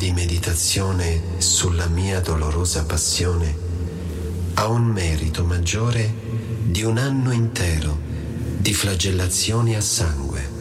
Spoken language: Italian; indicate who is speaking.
Speaker 1: di meditazione sulla mia dolorosa passione ha un merito maggiore di un anno intero di flagellazioni a sangue.